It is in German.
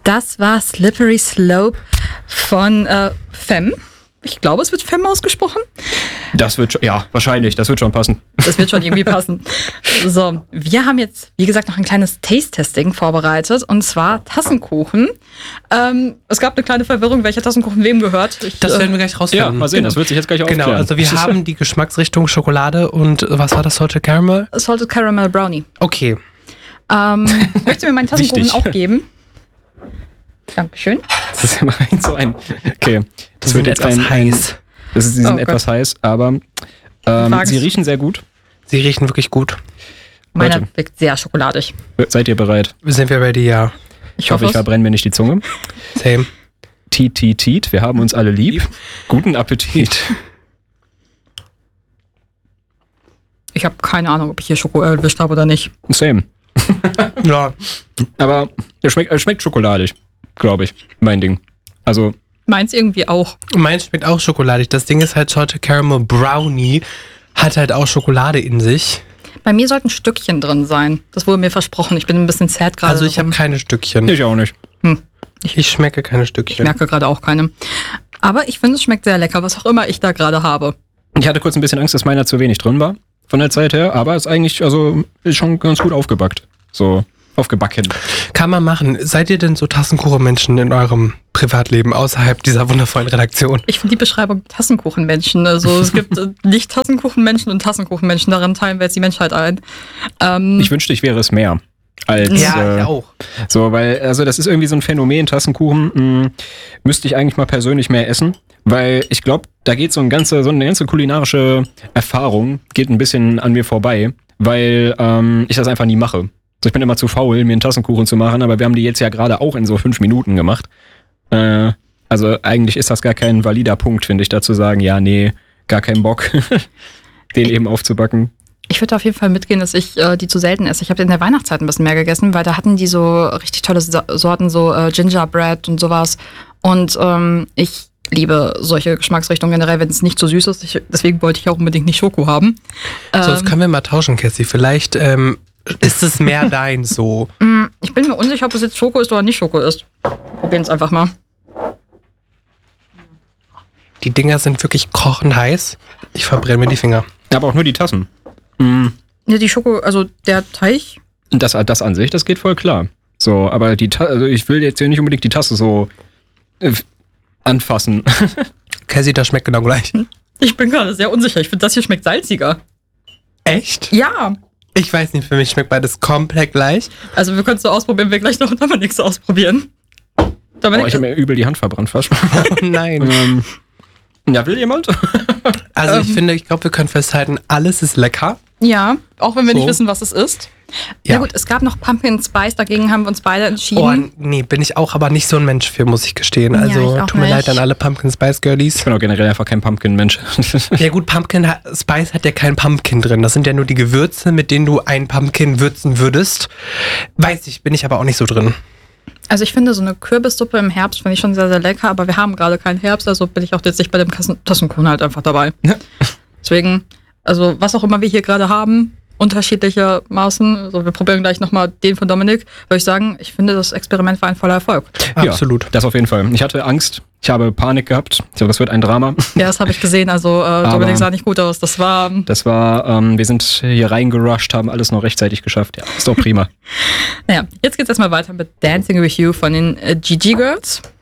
Das war Slippery Slope von Femme. Ich glaube, es wird Femme ausgesprochen. Das wird schon, ja, wahrscheinlich, das wird schon passen. Das wird schon irgendwie passen. So, wir haben jetzt, wie gesagt, noch ein kleines Taste-Testing vorbereitet, und zwar Tassenkuchen. Es gab eine kleine Verwirrung, welcher Tassenkuchen wem gehört. Das werden wir gleich rausfinden. Ja, mal sehen, das wird sich jetzt gleich aufklären. Genau, also wir haben die Geschmacksrichtung Schokolade und was war das, Salted Caramel? Salted Caramel Brownie. Okay. Möchtest du mir meinen Tassenkuchen auch geben? Dankeschön. Das ist immer so ein. Okay, das wird jetzt etwas heiß. Sie sind etwas heiß, aber sie riechen sehr gut. Sie riechen wirklich gut. Meiner wirkt sehr schokoladig. Seid ihr bereit? Sind wir ready, ja. Ich hoffe, ich verbrenne mir nicht die Zunge. Same. Tiet, wir haben uns alle lieb. Guten Appetit. Ich habe keine Ahnung, ob ich hier Schoko erwischt habe oder nicht. Same. Ja. Aber er schmeckt schokoladig, glaube ich. Mein Ding. Also. Meins irgendwie auch. Meins schmeckt auch schokoladig. Das Ding ist halt, Salted Caramel Brownie hat halt auch Schokolade in sich. Bei mir sollten Stückchen drin sein. Das wurde mir versprochen. Ich bin ein bisschen sad gerade. Also ich habe keine Stückchen. Ich auch nicht. Ich schmecke keine Stückchen. Ich merke gerade auch keine. Aber ich finde, es schmeckt sehr lecker, was auch immer ich da gerade habe. Ich hatte kurz ein bisschen Angst, dass meiner zu wenig drin war. Von der Zeit her. Aber ist eigentlich, ist schon ganz gut aufgebackt. So. Aufgebacken. Kann man machen. Seid ihr denn so Tassenkuchenmenschen in eurem Privatleben außerhalb dieser wundervollen Redaktion? Ich finde die Beschreibung Tassenkuchenmenschen. Also es gibt nicht Tassenkuchenmenschen und Tassenkuchenmenschen. Daran teilen wir jetzt die Menschheit ein. Ich wünschte, ich wäre es mehr. Als, ich auch. So, weil, also das ist irgendwie so ein Phänomen, Tassenkuchen, müsste ich eigentlich mal persönlich mehr essen. Weil ich glaube, da geht so eine ganze kulinarische Erfahrung, geht ein bisschen an mir vorbei, weil ich das einfach nie mache. Ich bin immer zu faul, mir einen Tassenkuchen zu machen, aber wir haben die jetzt ja gerade auch in so 5 Minuten gemacht. Also eigentlich ist das gar kein valider Punkt, finde ich, da zu sagen, ja, nee, gar keinen Bock, den eben aufzubacken. Ich würde auf jeden Fall mitgehen, dass ich die zu selten esse. Ich habe in der Weihnachtszeit ein bisschen mehr gegessen, weil da hatten die so richtig tolle Sorten, so Gingerbread und sowas. Und ich liebe solche Geschmacksrichtungen generell, wenn es nicht so süß ist. Deswegen wollte ich auch unbedingt nicht Schoko haben. So, das können wir mal tauschen, Cassie. Vielleicht ist es mehr dein so. Ich bin mir unsicher, ob es jetzt Schoko ist oder nicht Schoko ist. Probieren es einfach mal. Die Dinger sind wirklich kochend heiß. Ich verbrenne mir die Finger. Aber auch nur die Tassen. Ja, die Schoko, also der Teig. Das an sich, das geht voll klar. So, aber also ich will jetzt hier nicht unbedingt die Tasse so anfassen. Cassie, das schmeckt genau gleich. Ich bin gerade sehr unsicher. Ich finde, das hier schmeckt salziger. Echt? Ja. Ich weiß nicht, für mich schmeckt beides komplett gleich. Also wir können es so ausprobieren, wir gleich noch Dominik ausprobieren. Dominik, ich habe mir übel die Hand verbrannt fast. Oh nein. Ja, will jemand? Also ich glaube, wir können festhalten, alles ist lecker. Ja, auch wenn wir So. nicht wissen, was es ist. Ja. Na gut, es gab noch Pumpkin Spice, dagegen haben wir uns beide entschieden. Oh, nee, bin ich auch aber nicht so ein Mensch für, muss ich gestehen. Ja, Also ich auch tut mir nicht. leid an alle Pumpkin Spice Girlies. Ich bin auch generell einfach kein Pumpkin-Mensch. Ja gut, Pumpkin Spice hat ja kein Pumpkin drin. Das sind ja nur die Gewürze, mit denen du einen Pumpkin würzen würdest. Weiß ich, bin ich aber auch nicht so drin. Also ich finde, so eine Kürbissuppe im Herbst finde ich schon sehr, sehr lecker, aber wir haben gerade keinen Herbst, also bin ich auch jetzt nicht bei dem Tassenkuchen halt einfach dabei. Ja. Deswegen, also was auch immer wir hier gerade haben, unterschiedliche Maßen. Also wir probieren gleich nochmal den von Dominik. Würde ich sagen, ich finde, das Experiment war ein voller Erfolg. Absolut. Ja, das auf jeden Fall. Ich hatte Angst, ich habe Panik gehabt. Ich glaube, das wird ein Drama. Ja, das habe ich gesehen. Also Dominik sah nicht gut aus. Das war, wir sind hier reingerusht, haben alles noch rechtzeitig geschafft. Ja, ist doch prima. naja, jetzt geht's erstmal weiter mit Dancing With You von den GG Girls.